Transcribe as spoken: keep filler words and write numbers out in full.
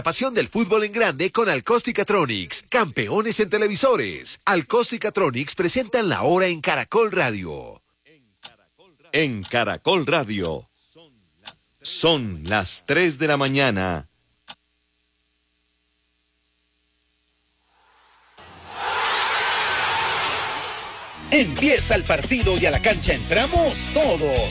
Pasión del fútbol en grande con Alcóstica-Tronics, campeones en televisores. Alcóstica-Tronics presentan la hora en Caracol Radio. En Caracol Radio, son las tres de la mañana. Empieza el partido y a la cancha entramos todos.